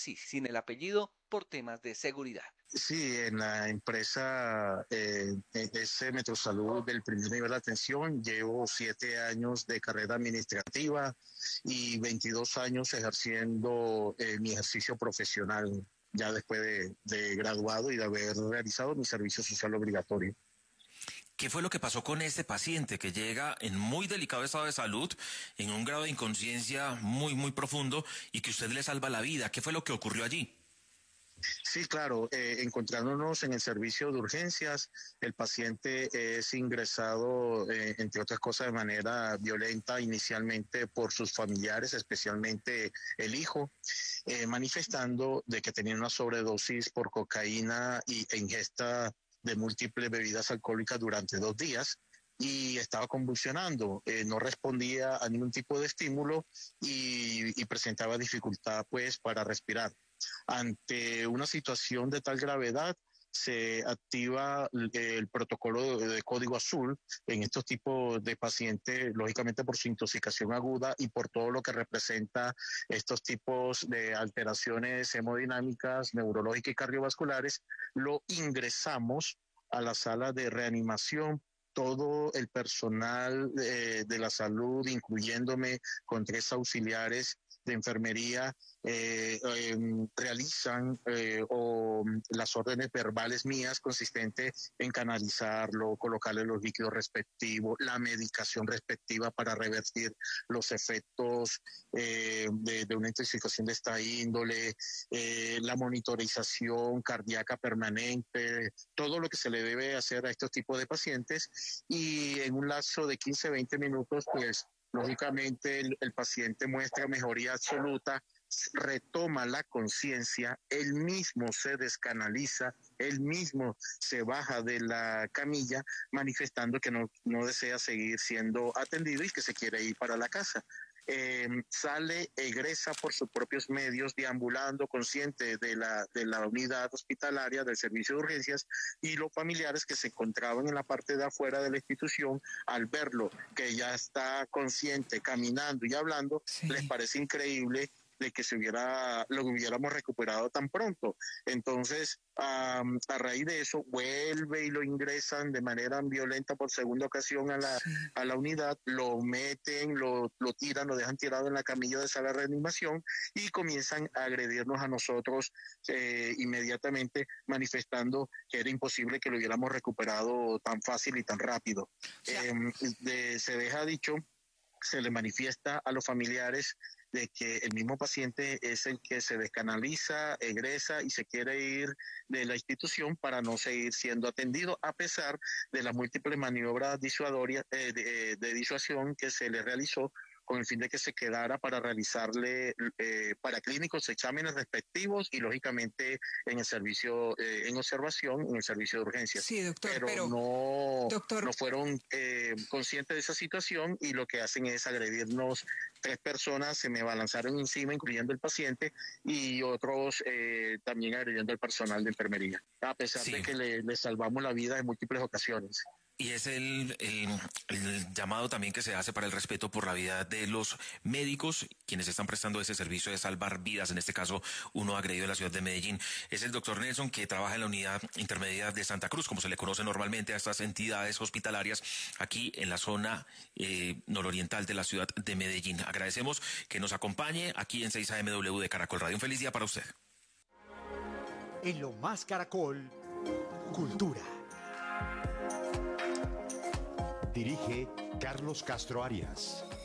así, sin el apellido, por temas de seguridad. Sí, en la empresa ese Metrosalud del primer nivel de atención llevo 7 años de carrera administrativa y 22 años ejerciendo mi ejercicio profesional ya después de graduado y de haber realizado mi servicio social obligatorio. ¿Qué fue lo que pasó con este paciente que llega en muy delicado estado de salud, en un grado de inconsciencia muy, muy profundo y que usted le salva la vida? ¿Qué fue lo que ocurrió allí? Sí, claro, encontrándonos en el servicio de urgencias, el paciente es ingresado, entre otras cosas, de manera violenta inicialmente por sus familiares, especialmente el hijo, manifestando de que tenía una sobredosis por cocaína e ingesta de múltiples bebidas alcohólicas durante 2 días y estaba convulsionando, no respondía a ningún tipo de estímulo y presentaba dificultad pues para respirar. Ante una situación de tal gravedad, se activa el protocolo de código azul en estos tipos de pacientes, lógicamente por su intoxicación aguda y por todo lo que representa estos tipos de alteraciones hemodinámicas, neurológicas y cardiovasculares. Lo ingresamos a la sala de reanimación. Todo el personal de la salud, incluyéndome con 3 auxiliares de enfermería, realizan las órdenes verbales mías consistentes en canalizarlo, colocarle los líquidos respectivos, la medicación respectiva para revertir los efectos de una intoxicación de esta índole, la monitorización cardíaca permanente, todo lo que se le debe hacer a estos tipos de pacientes y en un lapso de 15-20 minutos, pues lógicamente el paciente muestra mejoría absoluta, retoma la conciencia, él mismo se descanaliza, él mismo se baja de la camilla manifestando que no desea seguir siendo atendido y que se quiere ir para la casa. Sale, egresa por sus propios medios, deambulando, consciente de la unidad hospitalaria del servicio de urgencias, y los familiares que se encontraban en la parte de afuera de la institución, al verlo que ya está consciente, caminando y hablando, les Sí. parece increíble de que lo hubiéramos recuperado tan pronto. Entonces, a raíz de eso, vuelve y lo ingresan de manera violenta por segunda ocasión Sí. a la unidad, lo meten, lo tiran, lo dejan tirado en la camilla de sala de reanimación y comienzan a agredirnos a nosotros inmediatamente, manifestando que era imposible que lo hubiéramos recuperado tan fácil y tan rápido. O sea, Se deja dicho, se le manifiesta a los familiares de que el mismo paciente es el que se descanaliza, egresa y se quiere ir de la institución para no seguir siendo atendido, a pesar de las múltiples maniobras disuasorias, de disuasión que se le realizó con el fin de que se quedara para realizarle paraclínicos, exámenes respectivos y lógicamente en el servicio, en observación, en el servicio de urgencias. sí, doctor, Pero pero, no doctor, fueron conscientes de esa situación y lo que hacen es agredirnos. 3 personas se me balanzaron encima, incluyendo el paciente, y otros también agrediendo al personal de enfermería, a pesar de Sí. que le salvamos la vida en múltiples ocasiones. Y es el llamado también que se hace para el respeto por la vida de los médicos, quienes están prestando ese servicio de salvar vidas, en este caso uno agredido en la ciudad de Medellín. Es el doctor Nelson, que trabaja en la unidad intermedia de Santa Cruz, como se le conoce normalmente a estas entidades hospitalarias, aquí en la zona nororiental de la ciudad de Medellín. Agradecemos que nos acompañe aquí en 6 AMW de Caracol Radio. Un feliz día para usted. En Lo Más Caracol, Cultura. Dirige Carlos Castro Arias.